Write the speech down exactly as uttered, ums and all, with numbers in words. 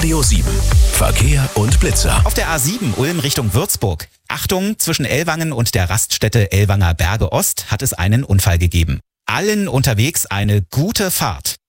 Radio sieben. Verkehr und Blitzer. Auf der A sieben Ulm Richtung Würzburg. Achtung, zwischen Ellwangen und der Raststätte Ellwanger Berge Ost hat es einen Unfall gegeben. Allen unterwegs eine gute Fahrt.